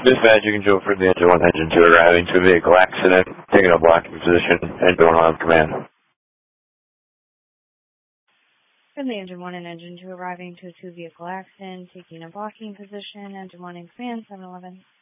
Dispatch, you can go for the engine 1, engine 2 arriving to a vehicle accident, taking a blocking position, and going on command. From the engine 1 and engine 2 arriving to a 2-vehicle accident, taking a blocking position, engine 1 in command, 711.